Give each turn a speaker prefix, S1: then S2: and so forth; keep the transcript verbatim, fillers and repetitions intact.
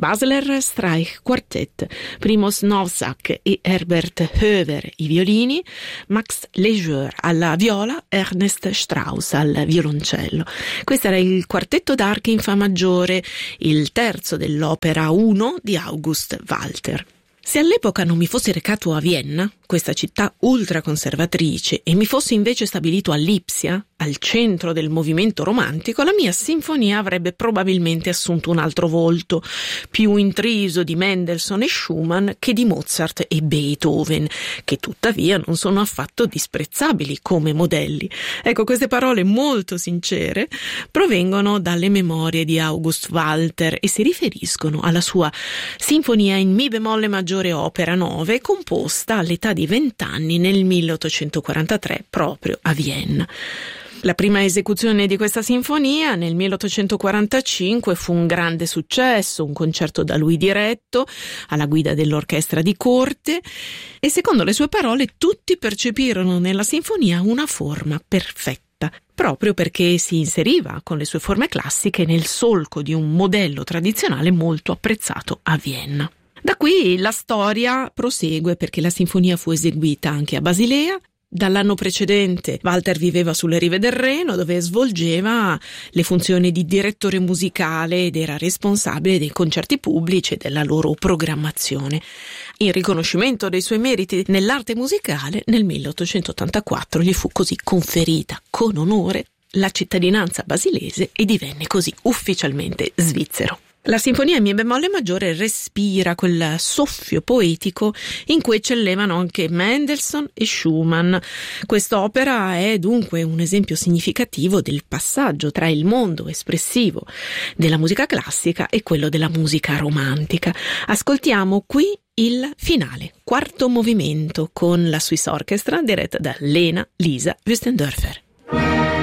S1: Basler Streich Quartet, Primož Novák e Herbert Höver i violini, Max Leger alla viola, Ernest Strauss al violoncello. Questo era il quartetto d'archi in fa maggiore, il terzo dell'opera uno di August Walter. Se all'epoca non mi fossi recato a Vienna, questa città ultraconservatrice, e mi fossi invece stabilito a Lipsia, al centro del movimento romantico, la mia sinfonia avrebbe probabilmente assunto un altro volto, più intriso di Mendelssohn e Schumann che di Mozart e Beethoven, che tuttavia non sono affatto disprezzabili come modelli. Ecco, queste parole molto sincere provengono dalle memorie di August Walter e si riferiscono alla sua sinfonia in mi bemolle maggiore opera nove, composta all'età di vent'anni nel milleottocentoquarantatré proprio a Vienna. La prima esecuzione di questa sinfonia nel milleottocentoquarantacinque fu un grande successo, un concerto da lui diretto alla guida dell'orchestra di corte, e secondo le sue parole tutti percepirono nella sinfonia una forma perfetta, proprio perché si inseriva con le sue forme classiche nel solco di un modello tradizionale molto apprezzato a Vienna. Da qui la storia prosegue, perché la sinfonia fu eseguita anche a Basilea. Dall'anno precedente Walter viveva sulle rive del Reno, dove svolgeva le funzioni di direttore musicale ed era responsabile dei concerti pubblici e della loro programmazione. In riconoscimento dei suoi meriti nell'arte musicale, nel milleottocentottantaquattro gli fu così conferita con onore la cittadinanza basilese e divenne così ufficialmente svizzero. La sinfonia in mi bemolle maggiore respira quel soffio poetico in cui eccellevano anche Mendelssohn e Schumann. Quest'opera è dunque un esempio significativo del passaggio tra il mondo espressivo della musica classica e quello della musica romantica. Ascoltiamo qui il finale, quarto movimento, con la Swiss Orchestra diretta da Lena Lisa Wüstendörfer.